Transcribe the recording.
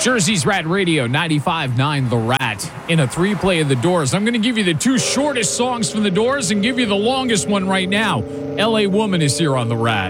Jersey's Rat Radio 95.9 The Rat in a 3-play of The Doors. I'm going to give you the 2 shortest songs from The Doors and give you the longest one right now. LA Woman is here on The Rat.